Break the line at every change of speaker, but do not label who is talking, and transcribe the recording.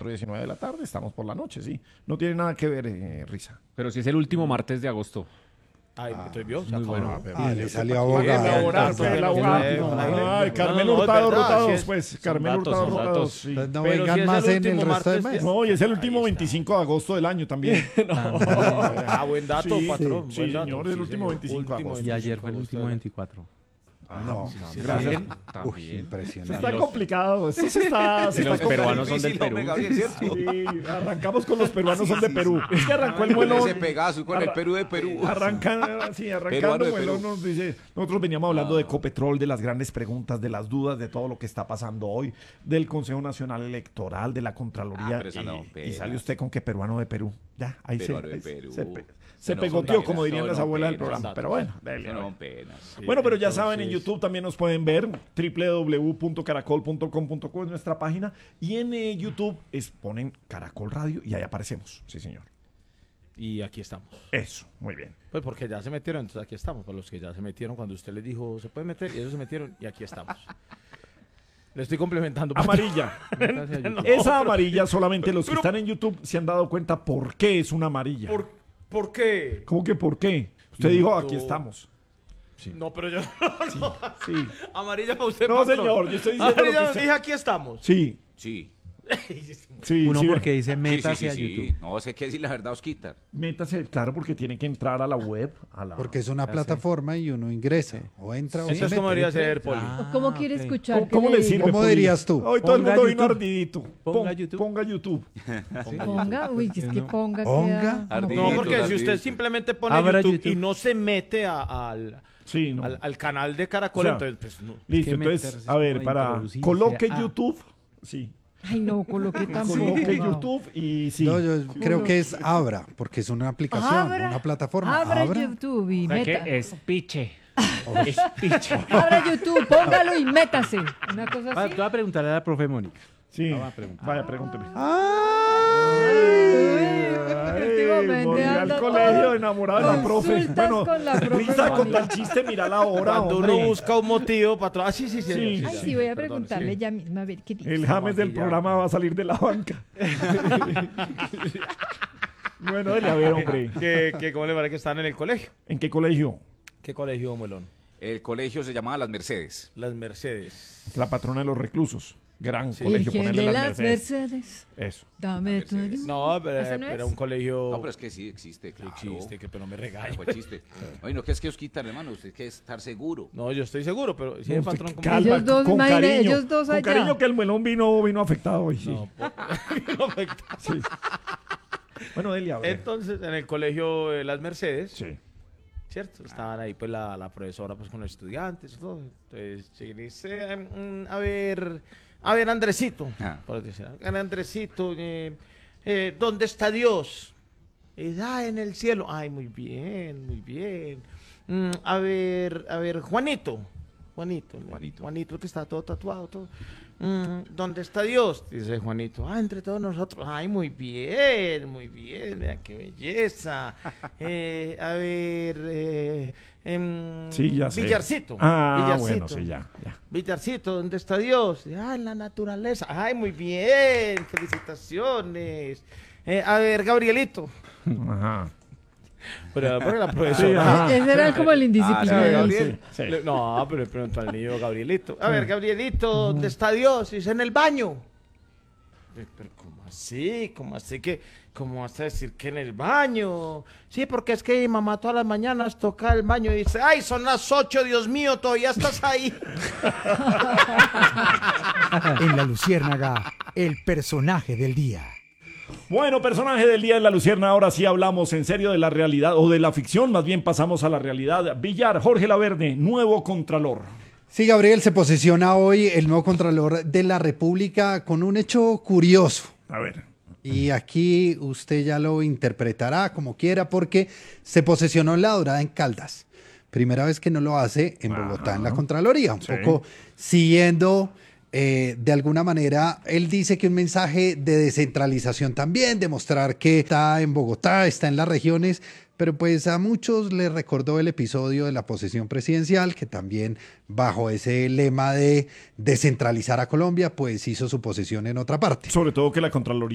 4:19 de la tarde, estamos por la noche, sí. No tiene nada que ver, Risa.
Pero si es el último martes de agosto.
Ay, entonces vio, se
muy
acabó.
bueno.
Le salió
Pagueme
abogado.
el abogado. Ay, Carmen Hurtado rotados, pues. Carmen
datos,
Hurtado
son
rotados,
datos.
sí.
Entonces no
Pero
vengan
si es
más
el
en el
último
resto de
martes,
mes.
No, y es el último 25 de agosto del año también.
Ah, buen dato,
Sí,
patrón.
sí,
buen dato.
señor, el último 25 de agosto.
Y ayer fue el último 24.
No,
Gracias.
Uy,
También.
impresionante.
está complicado. Esto se está
Y los peruanos son del
Difícil,
Perú.
hombre, Gabriel, ¿cierto?
Sí, arrancamos con los peruanos son de Perú. Es que arrancó el vuelo.
Con ese Pegaso y con el Perú de Perú.
Arrancando
Peruano de
vuelo
Perú.
nos dice, nosotros veníamos hablando de Ecopetrol, de las grandes preguntas, de las dudas, de todo lo que está pasando hoy, del Consejo Nacional Electoral, de la Contraloría,
pero esa no,
y sale usted con que peruano de Perú. Ya, ahí
Peruano de
ahí
Perú.
se
No,
pegoteó,
son
como dirían
penas,
las abuelas del
son
programa.
datos.
Pero bueno, dele,
Eso
a
no
ver.
son penas.
Bueno, pero ya saben, en
entonces-
YouTube también nos pueden ver, www.caracol.com.co es nuestra página, y en YouTube ponen Caracol Radio y ahí aparecemos. Sí, señor.
Y aquí estamos.
Eso, muy bien.
Pues porque ya se metieron, entonces aquí estamos. Para los que ya se metieron, cuando usted les dijo, se pueden meter, y ellos se metieron, y aquí estamos. Le estoy complementando.
Amarilla. Esa amarilla solamente los que están en YouTube se han dado cuenta por qué es una amarilla.
¿Por qué?
¿Cómo que por qué? Usted dijo, aquí estamos.
No, pero yo...
Sí.
Amarilla para usted,
No,
patrón.
señor, yo estoy diciendo lo
Amarilla,
que usted-
dije, aquí estamos.
Sí,
Sí.
sí.
Uno
sí,
porque dice
Sí,
métase a
sí.
YouTube.
No, sé qué decir la verdad, Osquitar.
Métase, claro, porque tiene que entrar a la web.
Porque es una plataforma y uno ingresa o entra o se
Eso es
mete.
como debería ser, Poli.
¿Cómo quiere
ok.
escuchar?
¿Cómo
que
le sirve?
¿Cómo
Poli?
dirías tú?
Hoy todo el
Ponga
mundo vino
YouTube.
ardidito.
Ponga YouTube.
Ponga YouTube.
Ponga, uy, es que ponga.
Ponga.
queda-
Ardidito.
No, porque si
Ardidito.
usted simplemente pone
Abra
YouTube,
YouTube.
y no se mete al
Sí, no.
canal de Caracol,
O sea,
entonces, pues no.
Listo,
que
entonces,
meterse
a ver,
como
para
introducirse.
coloque
Ah.
YouTube. Sí.
Ay, no, coloqué tampoco.
Coloque YouTube y sí.
No, yo creo que es Abra, porque es una aplicación,
Abra.
una plataforma.
Abra
Abra.
YouTube y meta.
es piche. Es piche.
Abra YouTube, póngalo y métase. Una cosa
Te
así.
voy a preguntarle a la profe Mónica.
Sí.
va a preguntar.
Vaya, pregúnteme.
Últimamente
Volví al
anda
colegio
todo
enamorado de la profe.
consultas
Bueno,
con la profe
Risa con
Mónica.
tal chiste, mira la hora,
Cuando
hombre.
uno busca un motivo, patrón. Ah, sí.
Sí.
Ay, sí, voy a preguntarle ya mismo a ver qué dice.
El James del programa va a salir de la banca. Bueno, dele a ver, hombre.
¿Cómo le parece que están en el colegio?
¿En qué colegio?
¿Qué colegio, Melón?
El colegio se llamaba Las Mercedes.
Las Mercedes.
La patrona de los reclusos. Gran colegio,
Virgen
ponerle
de
las
las
Mercedes.
Mercedes.
Eso.
Dame tu ayuda.
No, pero
¿Ese no
era
es?
un colegio...
No, pero es que sí existe, claro.
existe, que pero no me
Ay,
regañe.
fue chiste. Oye, no, que es que Osquitar, hermano, usted que estar seguro.
No, yo estoy seguro, pero si el
Usted
patrón...
calma,
Ellos dos,
con
imagine,
cariño.
ellos dos
Con
allá.
cariño que el melón vino afectado hoy, sí.
No, no afecta.
Sí. Bueno, dele a ver.
Entonces, en el colegio Las Mercedes,
Sí.
¿cierto? Estaban ahí pues la profesora pues con los estudiantes y todo. Entonces, llegué y dice, a ver, Andresito,
Ah.
por decir, Andresito, ¿dónde está Dios? Y dice, en el cielo. Ay, muy bien, muy bien. A ver, Juanito, Juanito que está todo tatuado, todo. ¿Dónde está Dios? Dice Juanito. Entre todos nosotros. Ay, muy bien, vea qué belleza.
Sí, ya sé.
Villarcito.
Ah,
Villarcito.
bueno, sí, ya.
Villarcito, ¿dónde está Dios? En la naturaleza. Ay, muy bien, felicitaciones. A ver, Gabrielito.
Ajá.
Pero la
Sí,
profesora.
ajá.
Ese era como el indisciplinado.
Gabriel.
Sí.
No, pero le preguntó al niño Gabrielito. A ver, Gabrielito, ¿dónde está Dios? Dice, en el baño. Pero ¿cómo así? ¿Cómo vas a decir que en el baño? Sí, porque es que mi mamá todas las mañanas toca el baño y dice, ay, son las 8, Dios mío, todavía estás ahí.
En La Luciérnaga, el personaje del día.
Bueno, personaje del día en La Lucierna, ahora sí hablamos en serio de la realidad, o de la ficción, más bien pasamos a la realidad. Villar, Jorge Laverde, nuevo Contralor.
Sí, Gabriel, se posiciona hoy el nuevo Contralor de la República con un hecho curioso.
A ver.
Y aquí usted ya lo interpretará como quiera porque se posesionó en La Dorada en Caldas. Primera vez que no lo hace en Bogotá, en la Contraloría. Un poco siguiendo, de alguna manera, él dice que un mensaje de descentralización también, demostrar que está en Bogotá, está en las regiones, pero pues a muchos les recordó el episodio de la posesión presidencial, que también bajo ese lema de descentralizar a Colombia, pues hizo su posesión en otra parte.
Sobre todo que la Contraloría